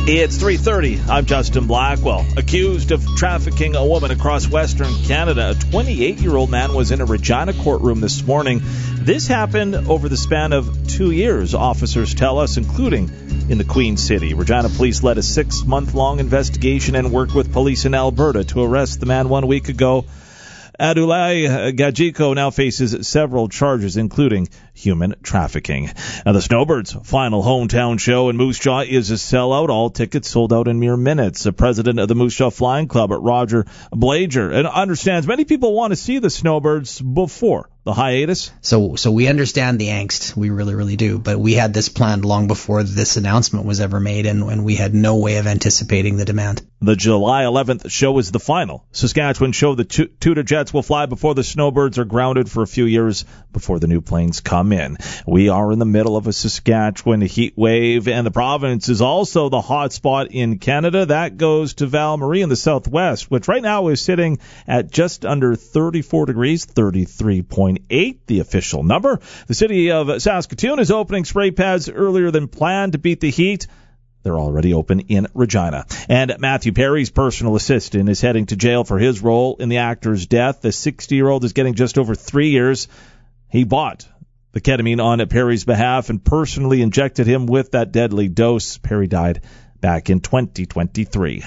It's 3:30. I'm Justin Blackwell. Accused of trafficking a woman across Western Canada, a 28-year-old man was in a Regina courtroom this morning. This happened over the span of 2 years, officers tell us, including in the Queen City. Regina police led a 6-month-long investigation and worked with police in Alberta to arrest the man 1 week ago. Adulai Gajiko now faces several charges, including human trafficking. Now, the Snowbirds' final hometown show in Moose Jaw is a sellout. All tickets sold out in mere minutes. The president of the Moose Jaw Flying Club, Roger Blager, and understands many people want to see the Snowbirds before the hiatus. So we understand the angst. We really, really do. But we had this planned long before this announcement was ever made, and we had no way of anticipating the demand. The July 11th show is the final Saskatchewan show. The Tudor Jets will fly before the Snowbirds are grounded for a few years before the new planes come in. We are in the middle of a Saskatchewan heat wave, and the province is also the hot spot in Canada. That goes to Val Marie in the southwest, which right now is sitting at just under 34 degrees, 33.8, the official number. The city of Saskatoon is opening spray pads earlier than planned to beat the heat. They're already open in Regina. And Matthew Perry's personal assistant is heading to jail for his role in the actor's death. The 60-year-old is getting just over 3 years. He bought the ketamine on Perry's behalf and personally injected him with that deadly dose. Perry died back in 2023.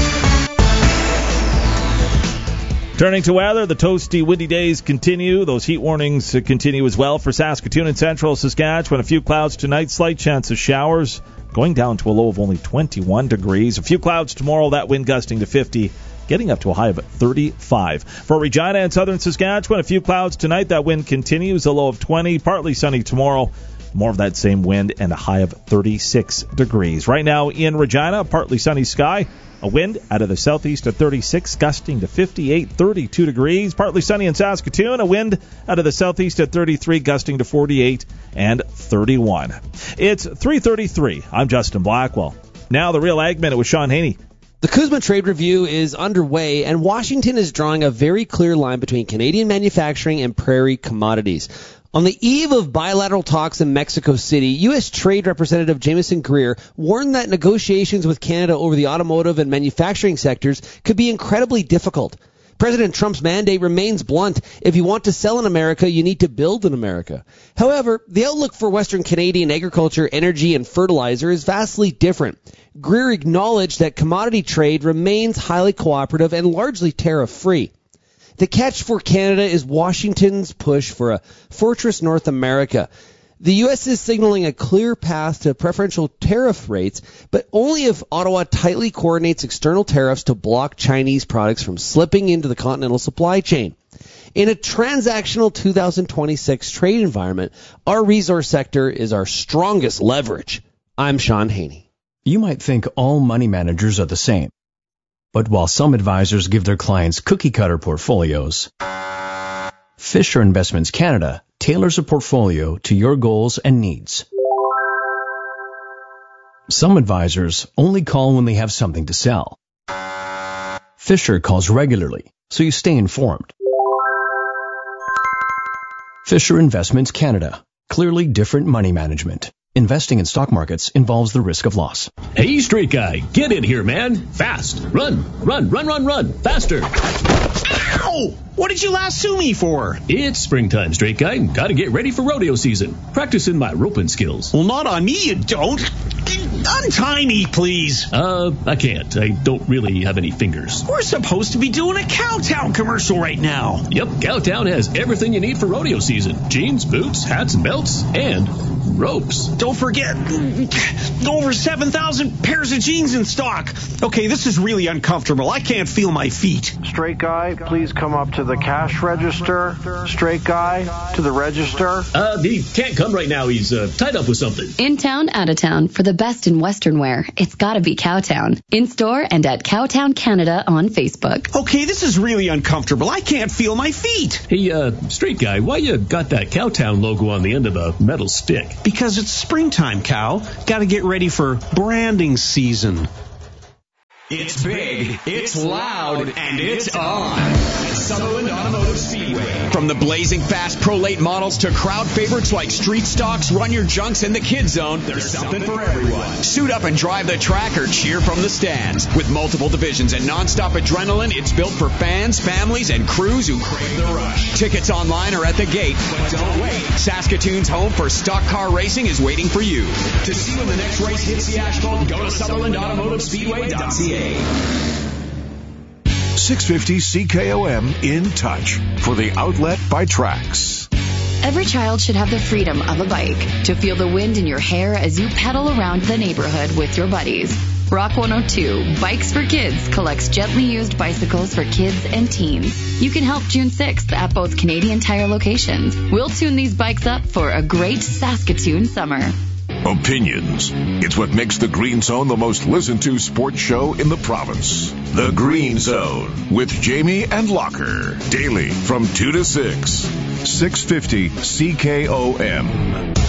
Turning to weather, the toasty, windy days continue. Those heat warnings continue as well for Saskatoon and central Saskatchewan. A few clouds tonight, slight chance of showers, going down to a low of only 21 degrees. A few clouds tomorrow, that wind gusting to 50, getting up to a high of 35. For Regina and southern Saskatchewan, a few clouds tonight, that wind continues, a low of 20, partly sunny tomorrow. More of that same wind and a high of 36 degrees. Right now in Regina, partly sunny sky. A wind out of the southeast at 36, gusting to 58, 32 degrees. Partly sunny in Saskatoon. A wind out of the southeast at 33, gusting to 48 and 31. It's 3:33. I'm Justin Blackwell. Now the Real Ag Minute with Sean Haney. The CUSMA trade review is underway, and Washington is drawing a very clear line between Canadian manufacturing and prairie commodities. On the eve of bilateral talks in Mexico City, U.S. Trade Representative Jameson Greer warned that negotiations with Canada over the automotive and manufacturing sectors could be incredibly difficult. President Trump's mandate remains blunt. If you want to sell in America, you need to build in America. However, the outlook for Western Canadian agriculture, energy, and fertilizer is vastly different. Greer acknowledged that commodity trade remains highly cooperative and largely tariff-free. The catch for Canada is Washington's push for a fortress North America. The U.S. is signaling a clear path to preferential tariff rates, but only if Ottawa tightly coordinates external tariffs to block Chinese products from slipping into the continental supply chain. In a transactional 2026 trade environment, our resource sector is our strongest leverage. I'm Sean Haney. You might think all money managers are the same. But while some advisors give their clients cookie-cutter portfolios, Fisher Investments Canada tailors a portfolio to your goals and needs. Some advisors only call when they have something to sell. Fisher calls regularly, so you stay informed. Fisher Investments Canada. Clearly different money management. Investing in stock markets involves the risk of loss. Hey, street guy, get in here, man. Fast. Run. Faster. Ow! What did you lasso me for? It's springtime, straight guy. Gotta get ready for rodeo season. Practicing my roping skills. Well, not on me, you don't. Untie me, please. I can't. I don't really have any fingers. We're supposed to be doing a Cowtown commercial right now. Yep, Cowtown has everything you need for rodeo season. Jeans, boots, hats and belts, and ropes. Don't forget, over 7,000 pairs of jeans in stock. Okay, this is really uncomfortable. I can't feel my feet. Straight guy, please come up to the cash register. Straight guy, to the register. He can't come right now. He's tied up with something. In town, out of town, for the best in Western wear, it's gotta be Cowtown. In store and at Cowtown Canada on Facebook. Okay, this is really uncomfortable. I can't feel my feet. Hey, straight guy, why you got that Cowtown logo on the end of a metal stick? Because it's springtime, Cow. Gotta get ready for branding season. It's big, it's loud, and it's on at Sutherland Automotive Speedway. From the blazing fast Pro-Late models to crowd favorites like Street Stocks, Run Your Junks, and the Kid Zone, there's something for everyone. Suit up and drive the track or cheer from the stands. With multiple divisions and nonstop adrenaline, it's built for fans, families, and crews who crave the rush. Tickets online or at the gate, but don't wait. Saskatoon's home for stock car racing is waiting for you. To see when the next race hits the asphalt, go to SutherlandAutomotiveSpeedway.ca. 650 CKOM in touch for the outlet by Trax. Every child should have the freedom of a bike to feel the wind in your hair as you pedal around the neighborhood with your buddies. Rock 102, Bikes for Kids, collects gently used bicycles for kids and teens. You can help June 6th at both Canadian Tire locations. We'll tune these bikes up for a great Saskatoon summer. Opinions. It's what makes the Green Zone the most listened to sports show in the province. The Green Zone with Jamie and Locker. Daily from 2 to 6. 650 CKOM.